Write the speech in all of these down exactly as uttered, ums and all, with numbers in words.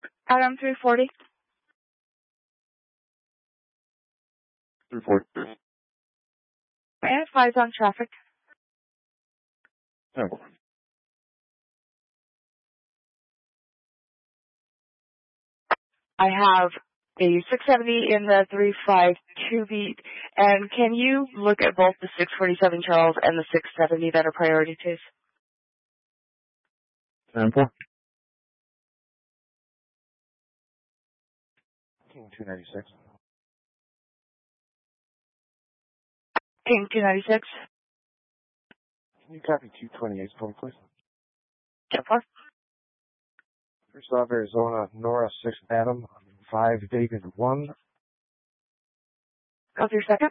Adam three forty. three forty. And advise on traffic. ten. I have a six seventy in the three five two beat. And can you look at both the six forty-seven Charles and the six seventy that are priority twos? ten four. King two ninety-six. King two ninety-six. Can you copy two twenty-eight for me, please? ten four. First off, Arizona, Nora six Adam, five David one. How's your second?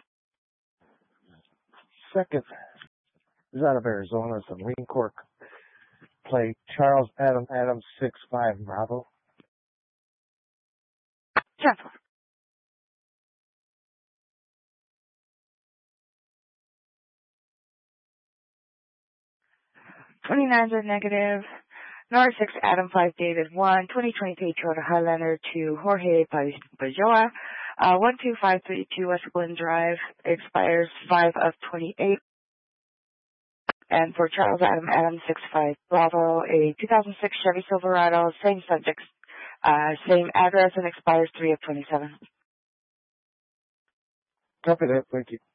Second is out of Arizona, it's a Marine Corps play Charles Adam Adam six five Bravo. ten four. twenty-nines are negative. Nora six Adam five David one. twenty twenty-three Toyota Highlander to Jorge Bajoa. Uh, one two five three two West Glen Drive. Expires five of twenty-eight. And for Charles Adam Adam six five Bravo, a two thousand six Chevy Silverado, same subjects, uh, same address, and expires three of twenty-seven. Copy that, thank you.